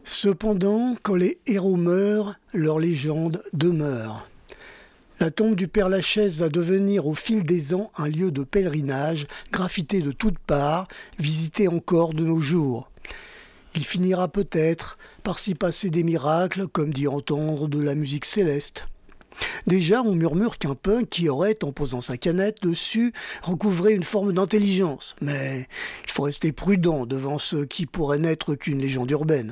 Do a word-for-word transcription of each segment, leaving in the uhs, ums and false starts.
Cependant, quand les héros meurent, leur légende demeure. La tombe du Père Lachaise va devenir au fil des ans un lieu de pèlerinage, graffité de toutes parts, visité encore de nos jours. Il finira peut-être par s'y passer des miracles, comme d'y entendre de la musique céleste. Déjà, on murmure qu'un punk qui aurait, en posant sa canette dessus, recouvré une forme d'intelligence. Mais il faut rester prudent devant ce qui pourrait n'être qu'une légende urbaine.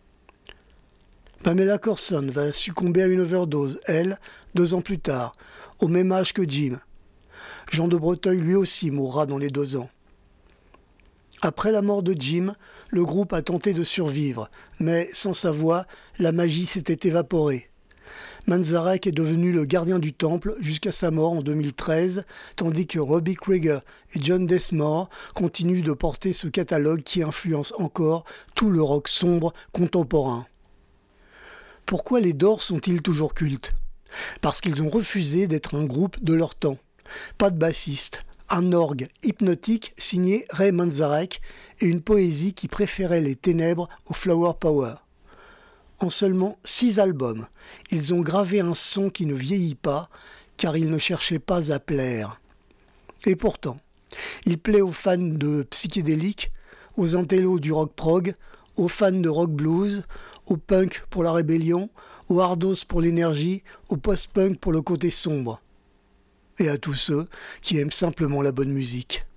Pamela Corson va succomber à une overdose, elle, deux ans plus tard, au même âge que Jim. Jean de Breteuil lui aussi mourra dans les deux ans. Après la mort de Jim, le groupe a tenté de survivre, mais sans sa voix, la magie s'était évaporée. Manzarek est devenu le gardien du temple jusqu'à sa mort en deux mille treize, tandis que Robbie Krieger et John Densmore continuent de porter ce catalogue qui influence encore tout le rock sombre contemporain. Pourquoi les Doors sont-ils toujours cultes ? Parce qu'ils ont refusé d'être un groupe de leur temps. Pas de bassiste, un orgue hypnotique signé Ray Manzarek et une poésie qui préférait les ténèbres au flower power. En seulement six albums, ils ont gravé un son qui ne vieillit pas, car ils ne cherchaient pas à plaire. Et pourtant, il plaît aux fans de psychédéliques, aux intellos du rock prog, aux fans de rock blues, au punk pour la rébellion, au hardos pour l'énergie, au post-punk pour le côté sombre. Et à tous ceux qui aiment simplement la bonne musique.